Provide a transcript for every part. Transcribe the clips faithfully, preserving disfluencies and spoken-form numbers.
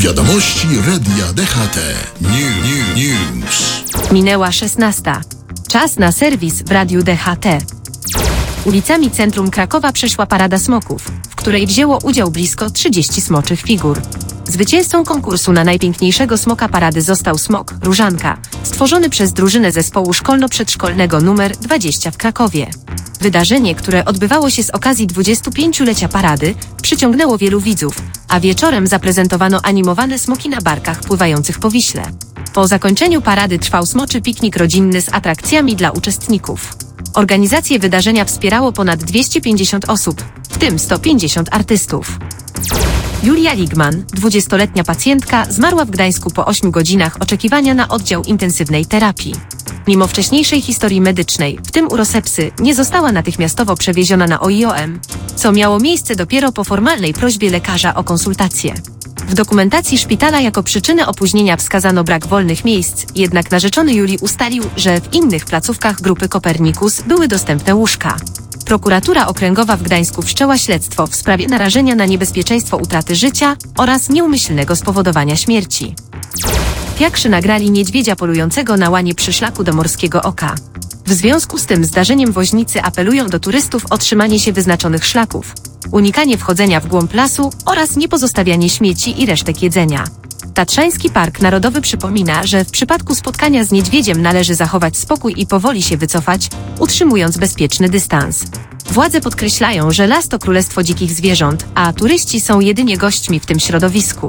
Wiadomości Radia D H T. New, new, news. Minęła szesnasta. Czas na serwis w Radiu D H T. Ulicami centrum Krakowa przeszła parada smoków, w której wzięło udział blisko trzydzieści smoczych figur. Zwycięzcą konkursu na najpiękniejszego smoka parady został smok Różanka, stworzony przez drużynę zespołu szkolno-przedszkolnego numer dwadzieścia w Krakowie. Wydarzenie, które odbywało się z okazji dwudziestopięciolecia parady, przyciągnęło wielu widzów, a wieczorem zaprezentowano animowane smoki na barkach pływających po Wiśle. Po zakończeniu parady trwał smoczy piknik rodzinny z atrakcjami dla uczestników. Organizację wydarzenia wspierało ponad dwieście pięćdziesiąt osób, w tym sto pięćdziesiąt artystów. Julia Ligman, dwudziestoletnia pacjentka, zmarła w Gdańsku po ośmiu godzinach oczekiwania na oddział intensywnej terapii. Mimo wcześniejszej historii medycznej, w tym urosepsy, nie została natychmiastowo przewieziona na O I O M, co miało miejsce dopiero po formalnej prośbie lekarza o konsultację. W dokumentacji szpitala jako przyczynę opóźnienia wskazano brak wolnych miejsc, jednak narzeczony Julii ustalił, że w innych placówkach grupy Kopernikus były dostępne łóżka. Prokuratura Okręgowa w Gdańsku wszczęła śledztwo w sprawie narażenia na niebezpieczeństwo utraty życia oraz nieumyślnego spowodowania śmierci. Piakrzy nagrali niedźwiedzia polującego na łanie przy szlaku do Morskiego Oka. W związku z tym zdarzeniem woźnicy apelują do turystów o trzymanie się wyznaczonych szlaków, unikanie wchodzenia w głąb lasu oraz niepozostawianie śmieci i resztek jedzenia. Tatrzański Park Narodowy przypomina, że w przypadku spotkania z niedźwiedziem należy zachować spokój i powoli się wycofać, utrzymując bezpieczny dystans. Władze podkreślają, że las to królestwo dzikich zwierząt, a turyści są jedynie gośćmi w tym środowisku.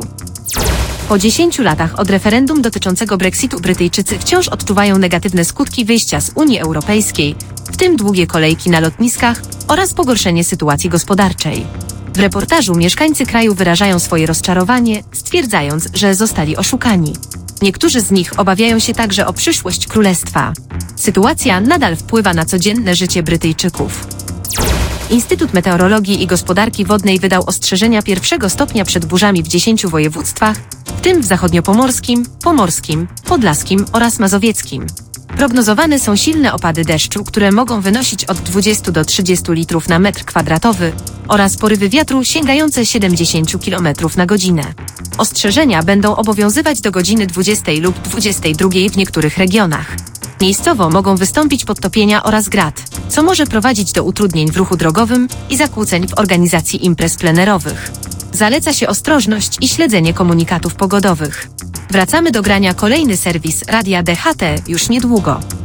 Po dziesięciu latach od referendum dotyczącego Brexitu Brytyjczycy wciąż odczuwają negatywne skutki wyjścia z Unii Europejskiej, w tym długie kolejki na lotniskach oraz pogorszenie sytuacji gospodarczej. W reportażu mieszkańcy kraju wyrażają swoje rozczarowanie, stwierdzając, że zostali oszukani. Niektórzy z nich obawiają się także o przyszłość królestwa. Sytuacja nadal wpływa na codzienne życie Brytyjczyków. Instytut Meteorologii i Gospodarki Wodnej wydał ostrzeżenia pierwszego stopnia przed burzami w dziesięciu województwach, w tym w zachodniopomorskim, pomorskim, podlaskim oraz mazowieckim. Prognozowane są silne opady deszczu, które mogą wynosić od dwudziestu do trzydziestu litrów na metr kwadratowy oraz porywy wiatru sięgające siedemdziesiąt kilometrów na godzinę. Ostrzeżenia będą obowiązywać do godziny dwudziestej lub dwudziestej drugiej w niektórych regionach. Miejscowo mogą wystąpić podtopienia oraz grad, co może prowadzić do utrudnień w ruchu drogowym i zakłóceń w organizacji imprez plenerowych. Zaleca się ostrożność i śledzenie komunikatów pogodowych. Wracamy do grania kolejny serwis Radia D H T już niedługo.